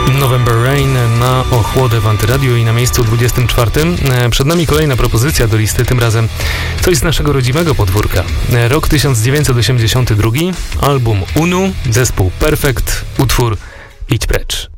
November Rain na ochłodę w Antyradiu i na miejscu 24. Przed nami kolejna propozycja do listy, tym razem coś z naszego rodzimego podwórka. Rok 1982, album UNU, zespół Perfect, utwór Idź precz.